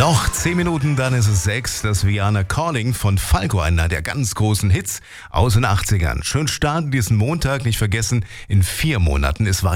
Noch 10 Minuten, dann ist es 6. Das Vienna Calling von Falco, einer der ganz großen Hits aus den 80ern. Schön starten diesen Montag, nicht vergessen, in 4 Monaten ist Weihnachten.